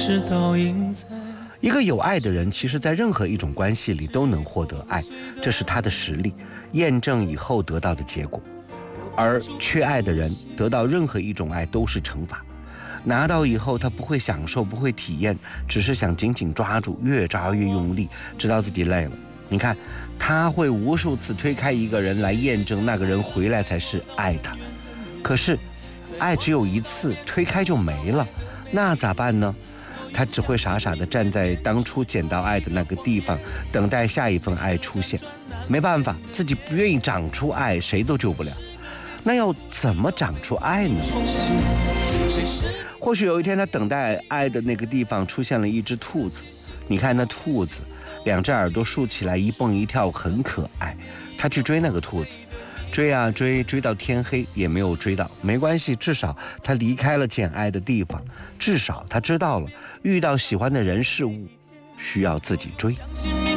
是倒映在。 一个有爱的人，其实在任何一种关系里都能获得爱，这是他的实力，验证以后得到的结果。而缺爱的人，得到任何一种爱都是惩罚，拿到以后他不会享受，不会体验，只是想紧紧抓住，越抓越用力，直到自己累了。你看，他会无数次推开一个人来验证那个人回来才是爱他。可是爱只有一次，推开就没了，那咋办呢？他只会傻傻地站在当初捡到爱的那个地方，等待下一份爱出现。没办法，自己不愿意长出爱，谁都救不了。那要怎么长出爱呢？或许有一天，他等待爱的那个地方出现了一只兔子。你看那兔子，两只耳朵竖起来，一蹦一跳，很可爱。他去追那个兔子，追啊追，追到天黑也没有追到，没关系，至少他离开了捡爱的地方，至少他知道了遇到喜欢的人事物需要自己追。